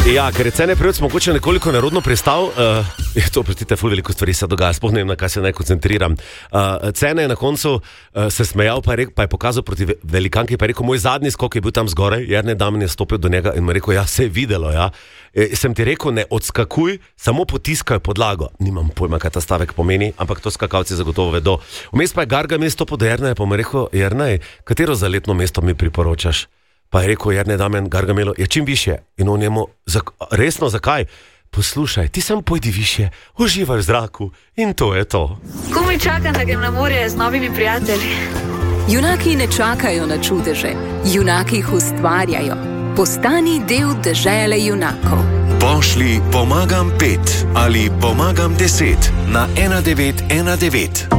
Ja, ker je Cene Prevc mogoče nekoliko nerodno pristal, to, prostite, ful veliko stvari se dogaja, sploh ne vem, na kaj se naj koncentriram. Cene je na koncu se smejal, pa je pokazal proti velikanki, pa je rekel, moj zadnji skok je bil tam zgoraj, Jernej Damen je stopil do njega in mu je rekel, ja, se je videlo, ja. Sem ti rekel, ne odskakuj, samo potiskaj podlago. Nimam pojma, kaj ta stavek pomeni, ampak to skakalci zagotovo vedo. Vmes pa je Gargamel stopil do Jerneja, pa mu je rekel, Jernej, katero zaletno mesto mi priporočaš? Pa je rekel Jernej Damen Gargamelu, je čim više. In on njemu, resno, zakaj? Poslušaj, ti samo pojdi više, uživaj v zraku in to je to. Komaj čakam, da grem na morje z novimi prijatelji. Junaki ne čakajo na čudeže, junaki jih ustvarjajo. Postani del dežele junakov. Pošli pomagam 5 ali pomagam 10 na 1919.